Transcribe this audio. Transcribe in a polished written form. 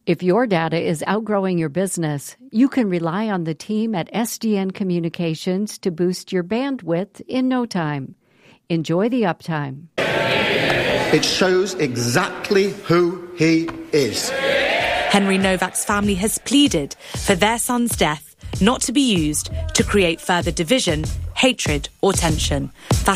If your data is outgrowing your business, you can rely on the team at SDN Communications to boost your bandwidth in no time. Enjoy the uptime. It shows exactly who he is. Henry Novak's family has pleaded for their son's death not to be used to create further division, hatred or tension.